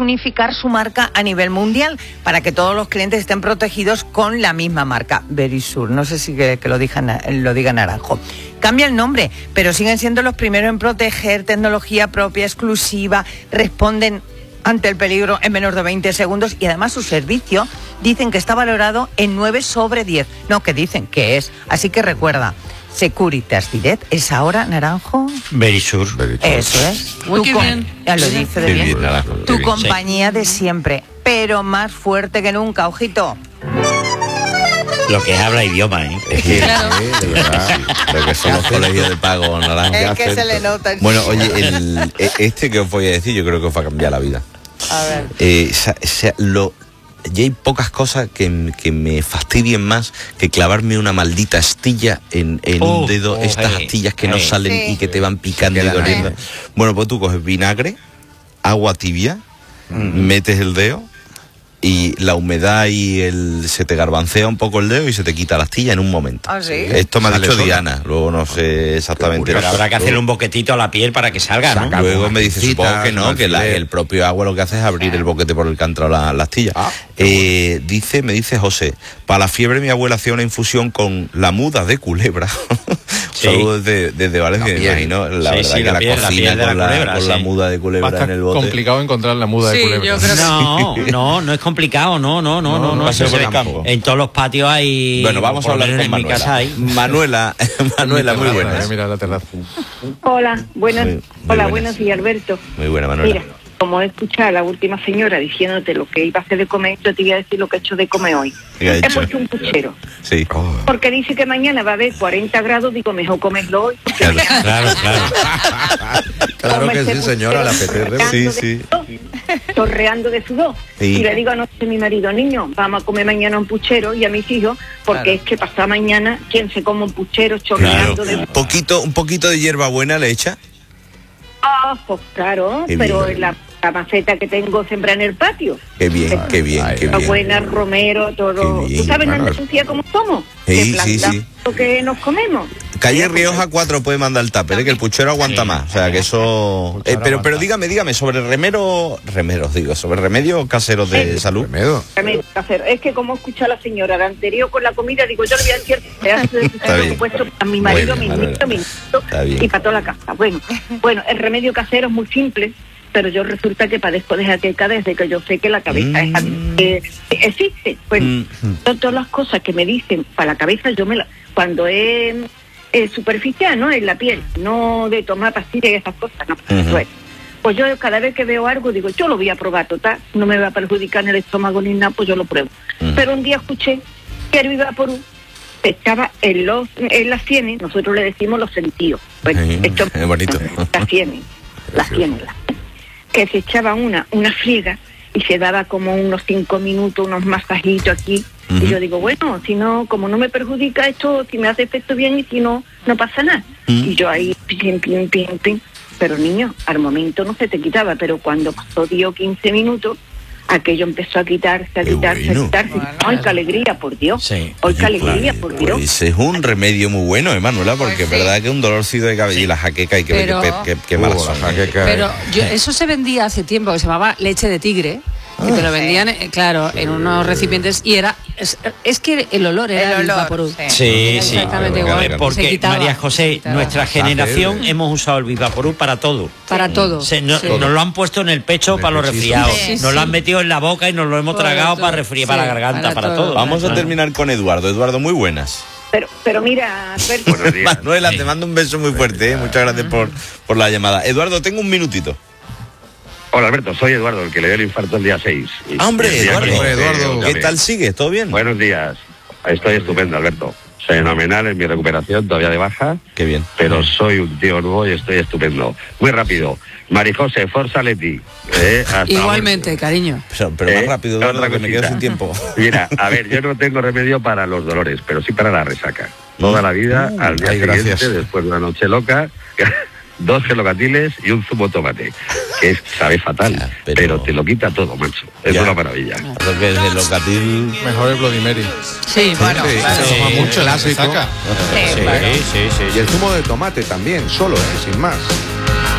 unificar su marca a nivel mundial para que todos los clientes estén protegidos con la misma marca, Verisur. No sé si que lo diga Naranjo. Cambia el nombre, pero siguen siendo los primeros en proteger tecnología propia, exclusiva, responden ante el peligro en menos de 20 segundos y además su servicio dicen que está valorado en 9 sobre 10. No, que dicen que es. Así que recuerda, Securitas Direct es ahora, Naranjo. Verisur. Eso es. Uy, qué bien. Ya lo dice de bien. Naranjo, Tu bien, compañía de siempre, pero más fuerte que nunca, ojito. Lo que es habla idioma, ¿eh? Claro. De verdad, lo que son los colegios de pago naranja. Es que se le nota. Bueno, oye, este que os voy a decir, yo creo que os va a cambiar la vida. A ver. Ya hay pocas cosas que me fastidien más que clavarme una maldita astilla en un dedo, estas astillas que no salen y que te van picando y doliendo. Bueno, pues tú coges vinagre, agua tibia, metes el dedo y la humedad y se te garbancea un poco el dedo y se te quita la astilla en un momento. ¿Ah, sí? Esto me ha dicho Diana, luego no sé exactamente. Pero habrá que hacerle un boquetito a la piel para que salga, ¿no? Luego me dice, supongo que no, que el propio agua lo que hace es abrir el boquete por el que ha entrado la astilla. Me dice José, para la fiebre mi abuela hacía una infusión con la muda de culebra. Saludos desde Valencia, me imagino. La verdad que la cocina con la muda de culebra en el bote. Es complicado encontrar la muda de culebra. Yo creo que No es complicado, no. Eso se ve. En todos los patios hay. Bueno, vamos a hablar con en mi casa Manuela. hay. Manuela, muy buenas. Mira la terraza. Hola, buenas. Muy Hola, buenas. buenos días, Alberto. Muy buena, Manuela. Mira, como he escuchado a la última señora diciéndote lo que iba a hacer de comer, yo te voy a decir lo que he hecho de comer hoy. ¿Qué ha He hecho? puesto un puchero. Sí. Porque dice que mañana va a haber 40 grados, digo, mejor comerlo hoy. Porque Claro. Claro que sí, señora, la apetece. Sí. Torreando de sudor. Sí. Y le digo anoche a mi marido, niño, vamos a comer mañana un puchero, y a mis hijos, porque es que pasado mañana, ¿quién se come un puchero chorreando de sudor? Un poquito de hierbabuena le echa. Ah, pues claro, Qué pero bien. la maceta que tengo sembrada en el patio. Qué bien, qué bien, qué La bien. buena, romero, todo. Qué bien, ¿Tú sabes en Manuel. Andalucía cómo somos? Sí, Que sí, plantamos lo que nos comemos. Calle Rioja 4 puede mandar el tupper, que el puchero aguanta más. O sea, que eso... pero dígame, sobre sobre remedios caseros de salud. Remedio casero. Es que como escucha la señora la anterior con la comida, digo, yo le voy a decir Está bien. puesto a mi marido, Bueno, mi nieto, Está bien. y para toda la casa. Bueno, el remedio casero es muy simple, pero yo resulta que padezco de jaqueca desde que yo sé que la cabeza existe. Bueno, todas las cosas que me dicen para la cabeza, cuando es superficial, ¿no? En la piel, no de tomar pastillas y esas cosas, no. Pues yo cada vez que veo algo digo, yo lo voy a probar, total, no me va a perjudicar en el estómago ni nada, pues yo lo pruebo. Pero un día escuché que el Vivaporub estaba en las sienes, nosotros le decimos los sentidos. Bueno, esto es bonito. las sienes, que se echaba una friega y se daba como unos 5 minutos, unos masajitos aquí. Y yo digo, bueno, si no, como no me perjudica esto, si me hace efecto bien, y si no, no pasa nada. Y yo ahí, pim. Pero niño, al momento no se te quitaba, pero cuando pasó 10 o 15 minutos, aquello empezó a quitarse. Bueno. ¡Ay, qué alegría, por Dios! Sí. ¡Ay, qué alegría, por Dios! Pues es un remedio muy bueno, Manuela, porque es verdad que un dolorcito de cabello y la jaqueca, hay que ver qué malas son. Pero eso se vendía hace tiempo, que se llamaba leche de tigre. Que te lo vendían, claro, en unos recipientes, y es que el olor era el Vivaporub. Sí. Exactamente igual. Se Porque quitaba, María José, nuestra generación hemos usado el Vivaporub para todo. Para todo. Nos lo han puesto en el pecho para los resfriados. Nos lo han metido en la boca y nos lo hemos tragado para resfriar, para la garganta, para todo. Vamos a terminar con Eduardo. Eduardo, muy buenas. Pero mira, Alberto, Manuela, te mando un beso muy fuerte, muchas gracias por la llamada. Eduardo, tengo un minutito. Hola Alberto, soy Eduardo, el que le dio el infarto el día 6. ¡Hombre, Eduardo! ¿Qué ¿Qué tal sigue? ¿Todo bien? Buenos días. Estoy estupendo, Alberto. Fenomenal en mi recuperación, todavía de baja. Qué bien. Pero soy un tío nuevo y estoy estupendo. Muy rápido. Marijose, Forza Leti. Igualmente, cariño. Pero más rápido, Eduardo, otra que me quedo cosita. sin tiempo. Mira, a ver, yo no tengo remedio para los dolores, pero sí para la resaca. Toda la vida, al día siguiente, gracias. después de una noche loca, 2 gelocatiles y un zumo de tomate, que sabe fatal, Ya, pero te lo quita todo, macho. Es Ya. una maravilla. Lo que es el locatil... Mejor el Bloody Mary. Sí, bueno. Se toma mucho, clásico. saca. Sí. Y el zumo de tomate también, solo, sin más.